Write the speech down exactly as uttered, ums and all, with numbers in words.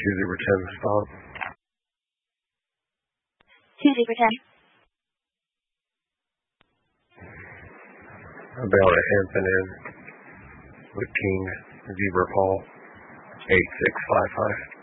two zero ten stop. two zero ten. About a Hampton Inn with King Zebra Paul eight six five five.